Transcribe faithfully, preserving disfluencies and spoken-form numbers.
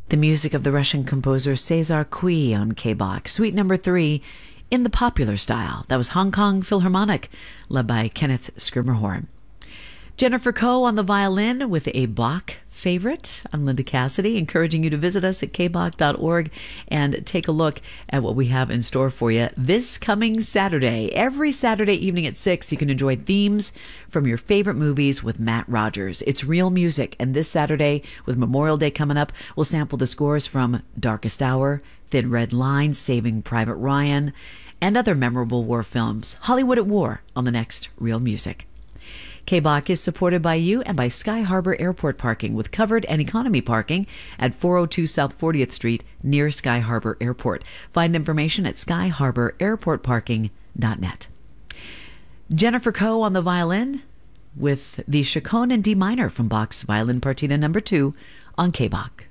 The music of the Russian composer Cesar Cui on K-Bach. Suite number three, in the popular style. That was Hong Kong Philharmonic, led by Kenneth Schermerhorn. Jennifer Koh on the violin with a Bach favorite. I'm Linda Cassidy, encouraging you to visit us at k bach dot org and take a look at what we have in store for you this coming Saturday. Every Saturday evening at six, you can enjoy themes from your favorite movies with Matt Rogers. It's real music, and this Saturday, with Memorial Day coming up, we'll sample the scores from Darkest Hour, Thin Red Line, Saving Private Ryan, and other memorable war films. Hollywood at War on the next Real Music. K-Bach is supported by you and by Sky Harbor Airport Parking, with covered and economy parking at four oh two South fortieth Street near Sky Harbor Airport. Find information at sky harbor airport parking dot net. Jennifer Koh on the violin with the Chaconne in D minor from Bach's Violin Partita number two on K-Bach.